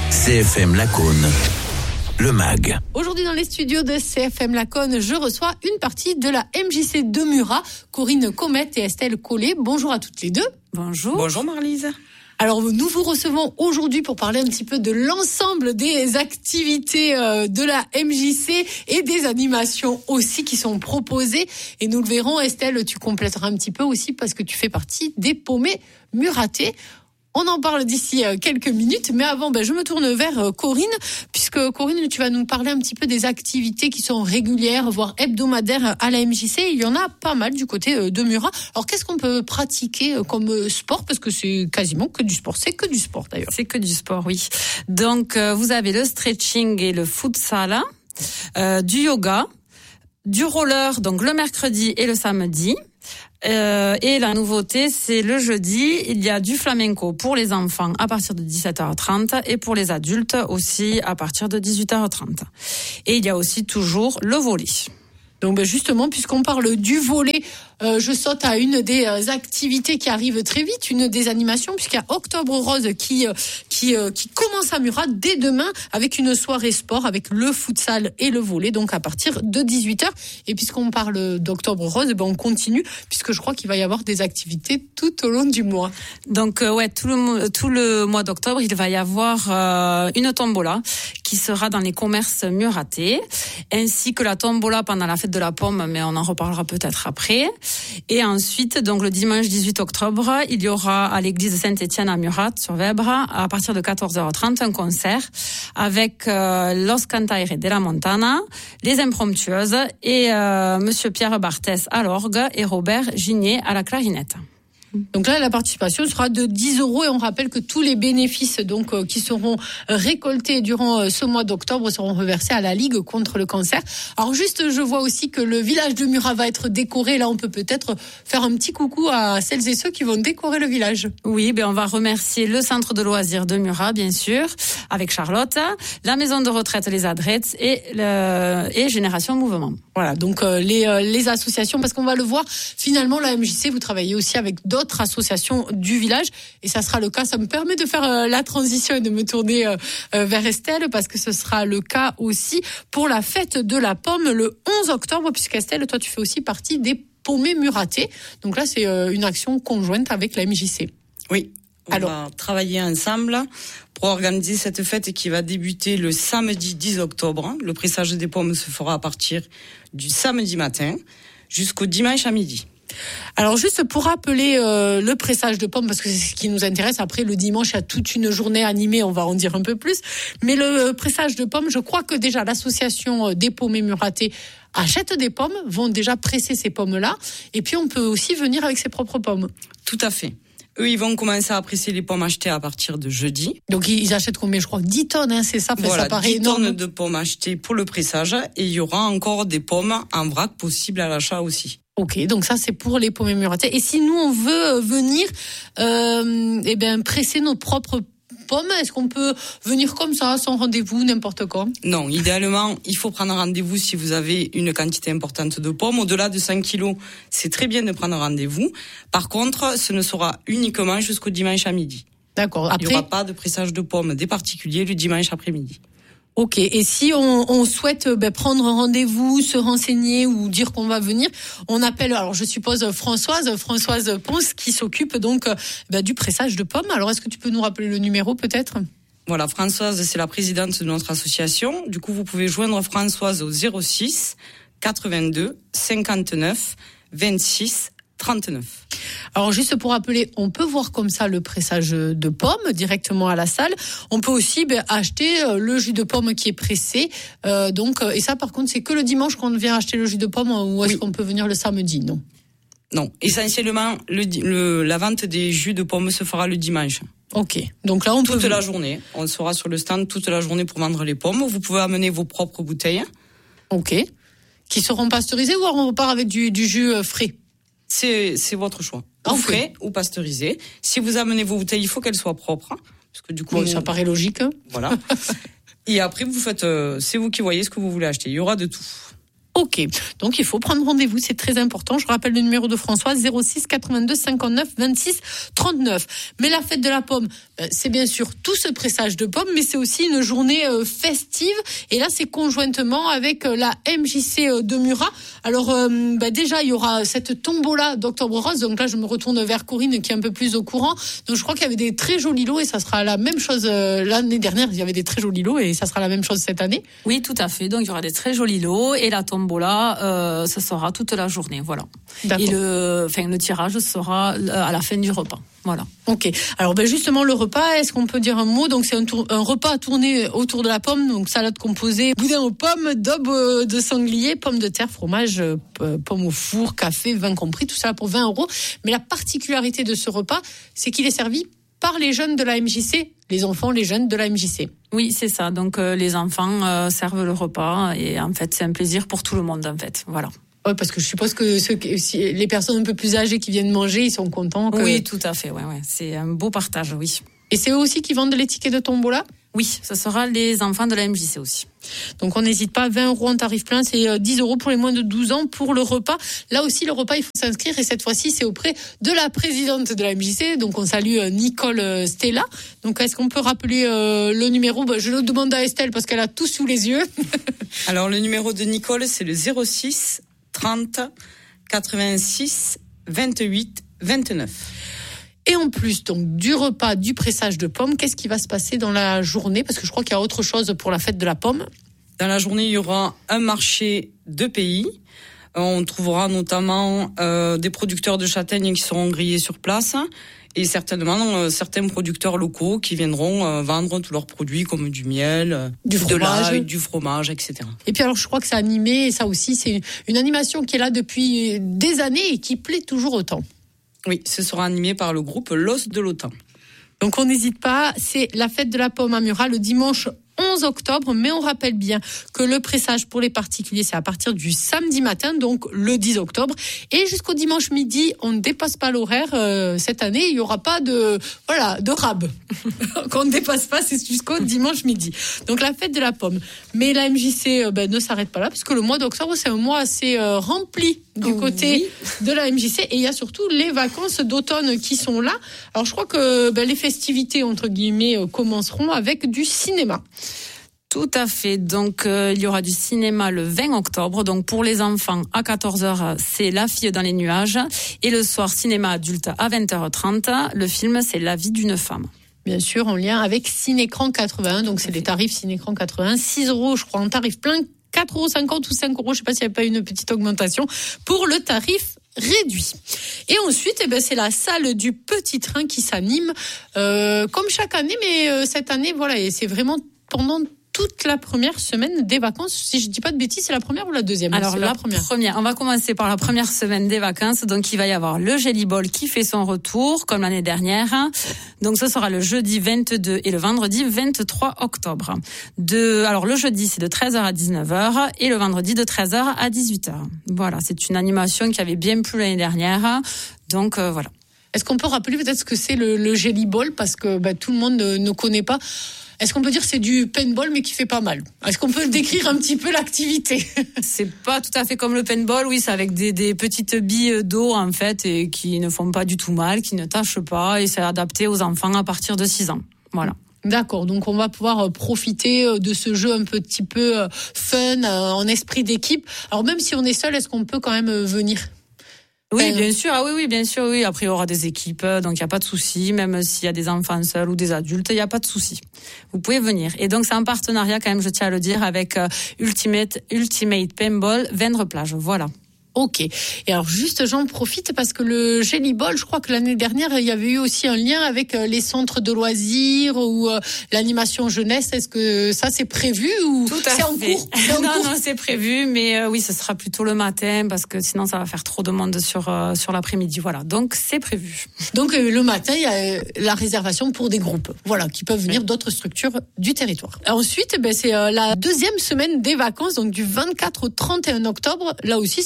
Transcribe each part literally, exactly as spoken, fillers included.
C F M Lacaune, le M A G. Aujourd'hui dans les studios de C F M Lacaune, je reçois une partie de la M J C de Murat, Corinne Comette et Estelle Collet. Bonjour à toutes les deux. Bonjour. Bonjour Marlise. Alors nous vous recevons aujourd'hui pour parler un petit peu de l'ensemble des activités de la M J C et des animations aussi qui sont proposées. Et nous le verrons, Estelle, tu compléteras un petit peu aussi parce que tu fais partie des paumés muratés. On en parle d'ici quelques minutes, mais avant, ben, je me tourne vers Corinne, puisque Corinne, tu vas nous parler un petit peu des activités qui sont régulières, voire hebdomadaires à la M J C. Il y en a pas mal du côté de Murat. Alors, qu'est-ce qu'on peut pratiquer comme sport ? Parce que c'est quasiment que du sport. C'est que du sport, d'ailleurs. C'est que du sport, oui. Donc, euh, vous avez le stretching et le futsal, euh, du yoga, du roller, donc le mercredi et le samedi. Euh, et la nouveauté, c'est le jeudi, il y a du flamenco pour les enfants à partir de dix-sept heures trente et pour les adultes aussi à partir de dix-huit heures trente. Et il y a aussi toujours le volley. Donc ben justement, puisqu'on parle du volley, euh, je saute à une des euh, activités qui arrive très vite, une des animations, puisqu'il y a Octobre Rose qui euh, qui euh, qui commence à Murat dès demain avec une soirée sport avec le futsal et le volley, donc à partir de dix-huit heures. Et puisqu'on parle d'Octobre Rose, ben on continue, puisque je crois qu'il va y avoir des activités tout au long du mois. Donc euh, ouais, tout le tout le mois d'octobre, il va y avoir euh, une tombola qui sera dans les commerces muratés, ainsi que la tombola pendant la fête de la pomme, mais on en reparlera peut-être après. Et ensuite, donc le dimanche dix-huit octobre, il y aura à l'église Saint-Étienne à Murat, sur Vèbre, à partir de quatorze heures trente, un concert avec euh, Los Cantaires de la Montana, les Impromptueuses et euh, Monsieur Pierre Barthès à l'orgue et Robert Gigné à la clarinette. Donc là, la participation sera de dix euros et on rappelle que tous les bénéfices donc euh, qui seront récoltés durant euh, ce mois d'octobre seront reversés à la Ligue contre le cancer. Alors juste, je vois aussi que le village de Murat va être décoré. Là, on peut peut-être faire un petit coucou à celles et ceux qui vont décorer le village. Oui, ben on va remercier le centre de loisirs de Murat, bien sûr, avec Charlotte, la maison de retraite Les Adrettes et le et Génération Mouvement. Voilà, donc euh, les euh, les associations, parce qu'on va le voir, finalement la M J C, vous travaillez aussi avec d'autres associations du village, et ça sera le cas. Ça me permet de faire euh, la transition et de me tourner euh, euh, vers Estelle, parce que ce sera le cas aussi pour la fête de la pomme le onze octobre, puisqu'Estelle, toi tu fais aussi partie des paumés muratés. Donc là, c'est euh, une action conjointe avec la M J C. Oui. On Alors, va travailler ensemble pour organiser cette fête qui va débuter le samedi dix octobre. Le pressage des pommes se fera à partir du samedi matin jusqu'au dimanche à midi. Alors juste pour rappeler euh, le pressage de pommes, parce que c'est ce qui nous intéresse. Après le dimanche, il y a toute une journée animée, on va en dire un peu plus. Mais le pressage de pommes, je crois que déjà l'association des paumés muratés achète des pommes, vont déjà presser ces pommes-là. Et puis on peut aussi venir avec ses propres pommes. Tout à fait. Eux, ils vont commencer à presser les pommes achetées à partir de jeudi. Donc, ils achètent combien ? Je crois dix tonnes, hein, c'est ça, voilà, ça paraît dix énorme. tonnes de pommes achetées pour le pressage. Et il y aura encore des pommes en vrac possibles à l'achat aussi. Ok, donc ça, c'est pour les paumés muratés. Et si nous, on veut venir euh, eh ben, presser nos propres pommes, est-ce qu'on peut venir comme ça, sans rendez-vous, n'importe quand ? Non, idéalement, il faut prendre rendez-vous si vous avez une quantité importante de pommes. Au-delà de cinq kilos, c'est très bien de prendre rendez-vous. Par contre, ce ne sera uniquement jusqu'au dimanche à midi. D'accord. Après... Il n'y aura pas de pressage de pommes des particuliers le dimanche après-midi. Ok, et si on, on souhaite ben, prendre un rendez-vous, se renseigner ou dire qu'on va venir, on appelle, alors je suppose Françoise, Françoise Ponce, qui s'occupe donc ben, du pressage de pommes. Alors est-ce que tu peux nous rappeler le numéro peut-être ? Voilà, Françoise, c'est la présidente de notre association. Du coup, vous pouvez joindre Françoise au zéro six quatre-vingt-deux cinquante-neuf vingt-six trente-neuf. Alors juste pour rappeler, on peut voir comme ça le pressage de pommes directement à la salle. On peut aussi ben, acheter le jus de pomme qui est pressé. Euh, donc et ça par contre c'est que le dimanche qu'on vient acheter le jus de pomme, ou est-ce oui. qu'on peut venir le samedi ? Non. Non, essentiellement le, le, la vente des jus de pommes se fera le dimanche. Ok, donc là on toute peut... la journée. On sera sur le stand toute la journée pour vendre les pommes. Vous pouvez amener vos propres bouteilles. Ok. Qui seront pasteurisées ou on repart avec du, du jus frais ? C'est, c'est votre choix. Ou okay. frais ou pasteurisé. Si vous amenez vos bouteilles, il faut qu'elles soient propres. Parce que du coup, bon, ça paraît logique. Voilà. Et après, vous faites, euh, c'est vous qui voyez ce que vous voulez acheter. Il y aura de tout. Ok, donc il faut prendre rendez-vous, c'est très important. Je rappelle le numéro de François, zéro six quatre-vingt-deux cinquante-neuf vingt-six trente-neuf. Mais la fête de la pomme, c'est bien sûr tout ce pressage de pommes, mais c'est aussi une journée festive. Et là, c'est conjointement avec la M J C de Murat. Alors euh, bah déjà, il y aura cette tombola d'Octobre Rose. Donc là, je me retourne vers Corinne qui est un peu plus au courant. Donc je crois qu'il y avait des très jolis lots et ça sera la même chose. Euh, l'année dernière, il y avait des très jolis lots et ça sera la même chose cette année. Oui, tout à fait. Donc il y aura des très jolis lots et la tombola, euh, ça sera toute la journée, voilà. D'accord. Et le, enfin le tirage sera à la fin du repas, voilà. Ok. Alors ben justement le repas, est-ce qu'on peut dire un mot? Donc c'est un, tour, un repas à tourner autour de la pomme, donc salade composée, boudin aux pommes, daube de sanglier, pommes de terre, fromage, euh, pommes au four, café, vin compris, tout ça pour vingt euros. Mais la particularité de ce repas, c'est qu'il est servi par les jeunes de la M J C, les enfants, les jeunes de la M J C. Oui, c'est ça. Donc euh, les enfants euh, servent le repas et en fait c'est un plaisir pour tout le monde en fait. Voilà. Ouais, parce que je suppose que ceux, si les personnes un peu plus âgées qui viennent manger, ils sont contents. Que... Oui, tout à fait. Ouais, ouais. C'est un beau partage, oui. Et c'est eux aussi qui vendent les tickets de tombola? Oui, ce sera les enfants de la M J C aussi. Donc on n'hésite pas, vingt euros en tarif plein, c'est dix euros pour les moins de douze ans pour le repas. Là aussi, le repas, il faut s'inscrire et cette fois-ci, c'est auprès de la présidente de la M J C. Donc on salue Nicole Stella. Donc est-ce qu'on peut rappeler euh, le numéro? bah, Je le demande à Estelle parce qu'elle a tout sous les yeux. Alors le numéro de Nicole, c'est le zéro six trente quatre-vingt-six vingt-huit vingt-neuf. Et en plus, donc, du repas, du pressage de pommes, qu'est-ce qui va se passer dans la journée? Parce que je crois qu'il y a autre chose pour la fête de la pomme. Dans la journée, il y aura un marché de pays. On trouvera notamment euh, des producteurs de châtaignes qui seront grillés sur place et certainement euh, certains producteurs locaux qui viendront euh, vendre tous leurs produits comme du miel, euh, du fromage, de l'ail, du fromage, et cetera. Et puis alors, je crois que c'est animé, et ça aussi, c'est une animation qui est là depuis des années et qui plaît toujours autant. Oui, ce sera animé par le groupe L'Os de l'Autan. Donc on n'hésite pas, c'est la fête de la pomme à Murat le dimanche onze octobre, mais on rappelle bien que le pressage pour les particuliers, c'est à partir du samedi matin, donc le dix octobre, et jusqu'au dimanche midi, on ne dépasse pas l'horaire. Euh, cette année, il n'y aura pas de, voilà, de rab. Quand on ne dépasse pas, c'est jusqu'au dimanche midi. Donc la fête de la pomme. Mais la M J C euh, ben, ne s'arrête pas là, parce que le mois d'octobre, c'est un mois assez euh, rempli du côté oui. de la M J C, et il y a surtout les vacances d'automne qui sont là. Alors je crois que ben, les festivités, entre guillemets, euh, commenceront avec du cinéma. Tout à fait. Donc, euh, il y aura du cinéma le vingt octobre. Donc, pour les enfants, à quatorze heures, c'est La fille dans les nuages. Et le soir, cinéma adulte à vingt heures trente. Le film, c'est La vie d'une femme. Bien sûr, en lien avec Cinécran quatre-vingts. Donc, c'est les tarifs Cinécran quatre-vingts. six euros, je crois, en tarif plein. quatre euros cinquante ou cinq euros. Je ne sais pas s'il n'y a pas une petite augmentation pour le tarif réduit. Et ensuite, eh ben, c'est la salle du Petit Train qui s'anime, euh, comme chaque année. Mais euh, cette année, voilà, et c'est vraiment pendant toute la première semaine des vacances. Si je dis pas de bêtises, c'est la première ou la deuxième? Alors c'est la, la première. première. On va commencer par la première semaine des vacances. Donc il va y avoir le Jelly Ball qui fait son retour comme l'année dernière. Donc ce sera le jeudi vingt-deux et le vendredi vingt-trois octobre. De alors le jeudi c'est de treize heures à dix-neuf heures et le vendredi de treize heures à dix-huit heures. Voilà, c'est une animation qui avait bien plu l'année dernière. Donc euh, voilà. Est-ce qu'on peut rappeler peut-être ce que c'est le, le Jelly Ball parce que bah, tout le monde ne, ne connaît pas. Est-ce qu'on peut dire que c'est du paintball mais qui fait pas mal? Est-ce qu'on peut décrire un petit peu l'activité? C'est pas tout à fait comme le paintball, oui, c'est avec des, des petites billes d'eau en fait et qui ne font pas du tout mal, qui ne tâchent pas et c'est adapté aux enfants à partir de six ans. Voilà. D'accord, donc on va pouvoir profiter de ce jeu un petit peu fun, en esprit d'équipe. Alors même si on est seul, est-ce qu'on peut quand même venir? Oui, bien sûr. Ah oui, oui, bien sûr. Oui. Après, il y aura des équipes, donc il y a pas de souci. Même s'il y a des enfants seuls ou des adultes, il y a pas de souci. Vous pouvez venir. Et donc c'est un partenariat quand même, je tiens à le dire, avec euh, Ultimate Ultimate Paintball Vendre-Plage. Voilà. Ok. Et alors juste, j'en profite parce que le Jelly Ball, je crois que l'année dernière, il y avait eu aussi un lien avec les centres de loisirs ou euh, l'animation jeunesse. Est-ce que ça c'est prévu ou Tout à c'est fait. en cours? C'est en non, cours non, c'est prévu, mais euh, oui, ce sera plutôt le matin parce que sinon ça va faire trop de monde sur euh, sur l'après-midi. Voilà. Donc c'est prévu. Donc euh, le matin, il y a la réservation pour des groupes, voilà, qui peuvent venir d'autres structures du territoire. Et ensuite, ben c'est euh, la deuxième semaine des vacances, donc du vingt-quatre au trente et un octobre. Là aussi, c'est un retour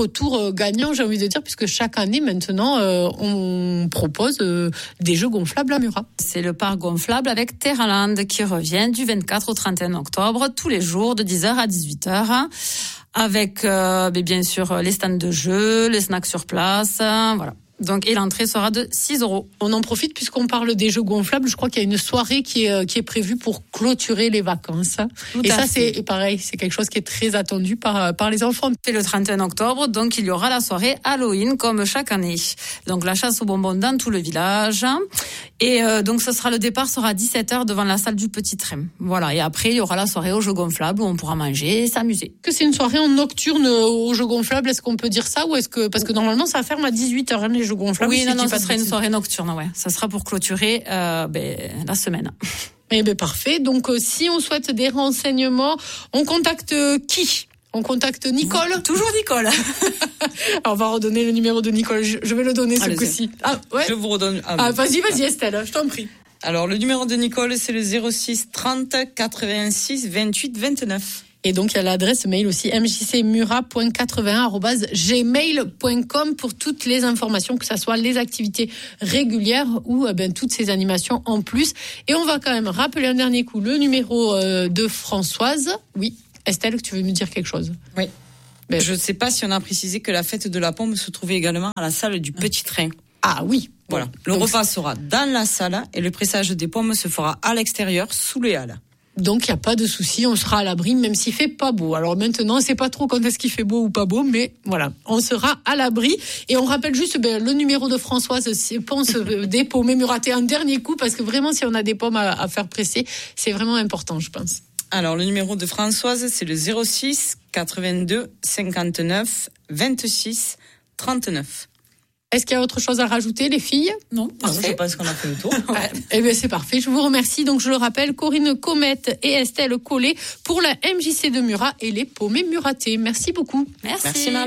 retour gagnant, j'ai envie de dire, puisque chaque année maintenant, euh, on propose euh, des jeux gonflables à Murat. C'est le parc gonflable avec Terraland qui revient du vingt-quatre au trente et un octobre, tous les jours de dix heures à dix-huit heures, avec euh, bien sûr les stands de jeux, les snacks sur place, euh, voilà. Donc, et l'entrée sera de six euros. On en profite puisqu'on parle des jeux gonflables. Je crois qu'il y a une soirée qui est, qui est prévue pour clôturer les vacances. Tout et ça, fait. c'est pareil, c'est quelque chose qui est très attendu par, par les enfants. C'est le trente et un octobre, donc il y aura la soirée Halloween comme chaque année. Donc la chasse aux bonbons dans tout le village. Et euh, donc ce sera le départ sera à dix-sept heures devant la salle du Petit Train. Voilà. Et après, il y aura la soirée aux jeux gonflables où on pourra manger et s'amuser. Que c'est une soirée en nocturne aux jeux gonflables, est-ce qu'on peut dire ça ou est-ce que parce que normalement ça ferme à dix-huit heures hein, les jeux gonflables. Oui, si non, non, ça ça sera une soirée nocturne, ouais. Ça sera pour clôturer euh, ben, la semaine. Eh ben parfait. Donc euh, si on souhaite des renseignements, on contacte euh, qui ? On contacte Nicole. Toujours Nicole. Alors, on va redonner le numéro de Nicole. Je, je vais le donner ce Allez, coup-ci. Ah ouais. Je vous redonne. Ah, ah vas-y, vas-y Estelle, je t'en prie. Alors le numéro de Nicole, c'est le zéro six trente quatre-vingt-six vingt-huit vingt-neuf. Et donc, il y a l'adresse mail aussi, m j c murat point quatre-vingt-un arobase gmail point com pour toutes les informations, que ce soit les activités régulières ou eh ben, toutes ces animations en plus. Et on va quand même rappeler un dernier coup le numéro euh, de Françoise. Oui, Estelle, tu veux nous dire quelque chose ? Oui. Ben, je ne sais pas si on a précisé que la fête de la pomme se trouvait également à la salle du Petit Train. Ah oui. Voilà. Bon, le donc, repas sera dans la salle et le pressage des pommes se fera à l'extérieur, sous les halles. Donc, il n'y a pas de souci, on sera à l'abri, même s'il fait pas beau. Alors maintenant, on ne sait pas trop quand est-ce qu'il fait beau ou pas beau, mais voilà, on sera à l'abri. Et on rappelle juste ben, le numéro de Françoise, c'est Ponce des Pommes Muraté, un dernier coup, parce que vraiment, si on a des pommes à, à faire presser, c'est vraiment important, je pense. Alors, le numéro de Françoise, c'est le zéro six quatre-vingt-deux cinquante-neuf vingt-six trente-neuf. Est-ce qu'il y a autre chose à rajouter, les filles ? Non, parfait. Je pense qu'on a fait le tour. Ouais. Eh bien, c'est parfait. Je vous remercie. Donc, je le rappelle, Corinne Comette et Estelle Collet pour la M J C de Murat et les Pommés Muratés. Merci beaucoup. Merci. Merci, Marie.